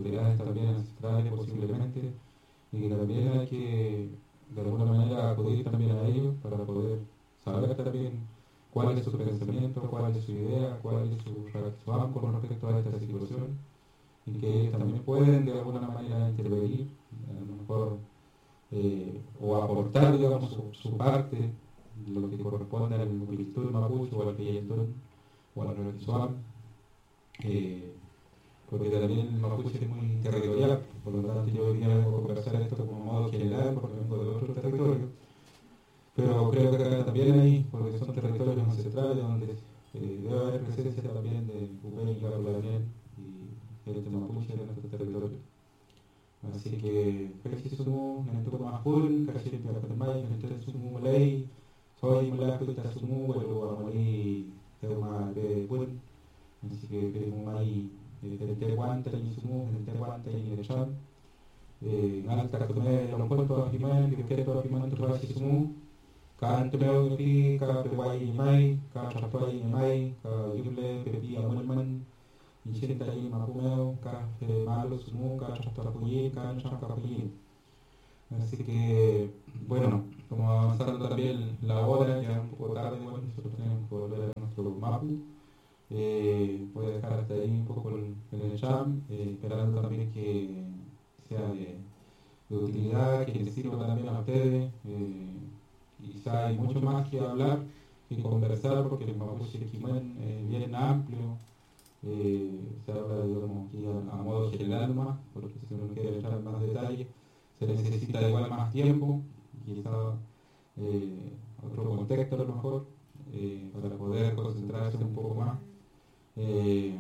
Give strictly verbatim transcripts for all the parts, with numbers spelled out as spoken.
autoridades también ancestrales posiblemente, y que también hay que de alguna manera acudir también a ellos para poder saber también cuál es su pensamiento, cuál es su idea, cuál es su reacción con respecto a esta situación, y que ellos también pueden de alguna manera intervenir, a lo mejor, eh, o aportar, digamos, su, su parte, lo que corresponde al Upiltún mapuche o al Pillentún o al Requisuam, eh, porque también el mapuche es muy territorial, por lo tanto yo hoy día vengo a conversar esto como modo general porque vengo de otro territorio, pero creo que acá también hay, porque son territorios ancestrales donde eh, debe haber presencia también de Upey y Carolaniel y gente mapuche en nuestro territorio. Así que, Pechi Sumu, Nentuko Mahul, Kashi Piapatamay, Nentuko Sumu Lei, Soy Mulaku Itasumu, Welu Amori, Teuma Bebun, así que Pemumai, el Tehuanta y Sumu, el Tehuanta y el Chan, Nalta Tume, Lompuento Ajiman, Piqueto Ajiman, Tubashi Sumu, Kan Tumeo Yuki, Ka Pewai Mai, Ka Chapoi Mai, Ka Yuble, Pepi Amulman, Inchinta y Mapumeo, Ka Malo Sumu, Ka Chapapuyi, Ka Chapapuyi. Así que, bueno, como avanzando también la hora, ya un poco tarde, bueno, nosotros tenemos que volver a nuestro Mapu. Eh, voy a dejar hasta ahí un poco el, el jam, eh, esperando también que sea de, de utilidad, que les sirva también a ustedes. Eh, quizá hay mucho más que hablar, que conversar, porque el Mapuche Quimén es bien amplio. Eh, se habla, digamos, aquí a, a modo general más, porque si uno quiere entrar en más detalle, se necesita igual más tiempo, quizá eh, otro contexto a lo mejor, eh, para poder concentrarse un poco más. Eh,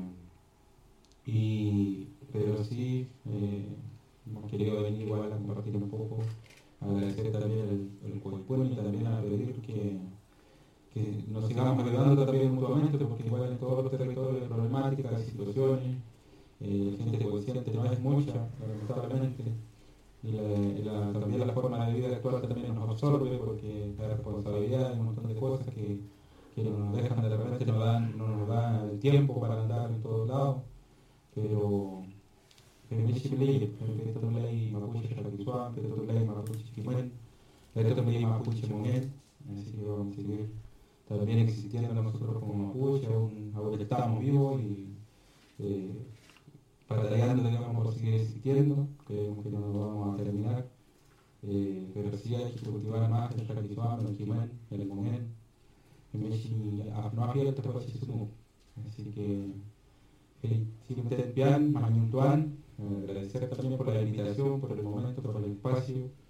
y, pero sí, eh, hemos querido venir igual a compartir un poco, agradecer también el, el Coipún y también a pedir que, que nos sigamos ayudando también mutuamente, porque igual en todos los territorios hay problemáticas, hay situaciones, eh, gente consciente no es mucha, lamentablemente, y, la, y la, también la forma de vida actual también nos absorbe, porque hay responsabilidad y un montón de cosas que, que nos dejan de repente, nos dan, no nos da el tiempo para andar en todos lados, pero pero es ley, porque esto es ley mapuche raquisuán, pero esto es ley mapuche quimén, esto es ley mapuche monén, así que vamos a seguir también existiendo nosotros como mapuche, aún, aún estamos vivos y eh, batallando, digamos, por seguir existiendo, creemos que no nos vamos a terminar, eh, pero sí hay que cultivar más el raquisuán, el quimén, el monén, el mechi no abierto para Chisumu, así que si ustedes vean, Mañuntuan, agradecer también por la invitación, por el momento, por el espacio.